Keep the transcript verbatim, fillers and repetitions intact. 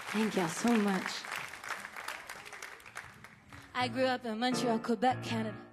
Thank y'all so much. I grew up in Montreal, Quebec, Canada.